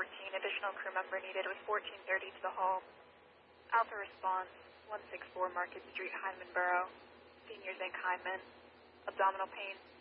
additional crew member needed with 1430 to the hall. Alpha response, 164 Market Street, Hyman Borough. Senior zinc Hyman. Abdominal pain.